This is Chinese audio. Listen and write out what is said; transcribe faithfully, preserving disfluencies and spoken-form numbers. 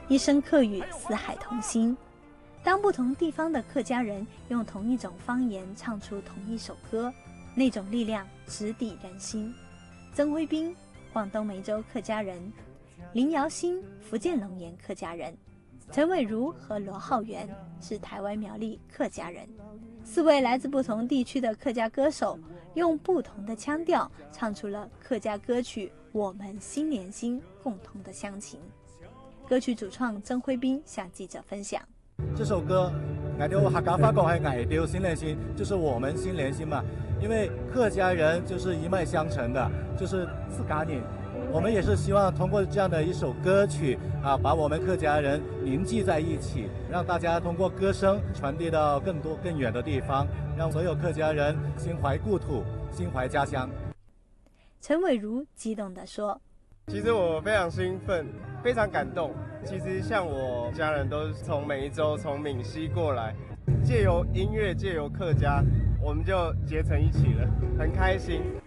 一声客语，四海同心。当不同地方的客家人用同一种方言唱出同一首歌，那种力量直抵人心。曾辉斌，广东梅州客家人；林瑶新，福建龙岩客家人；陈伟如和罗浩源是台湾苗栗客家人。四位来自不同地区的客家歌手，用不同的腔调唱出了客家歌曲《我们心连心》共同的乡情。歌曲主创曾辉斌向记者分享： 这首歌爱丢客家话讲系爱丢心连心，就是我们心连心嘛。因为客家人就是一脉相承的，就是自家人。我们也是希望通过这样的一首歌曲啊，把我们客家人凝聚在一起，让大家通过歌声传递到更多更远的地方，让所有客家人心怀故土，心怀家乡。 陈伟如激动地说： 其实我非常兴奋，非常感动。其实像我家人都是从梅州、从闽西过来，借由音乐、借由客家，我们就结成一起了，很开心。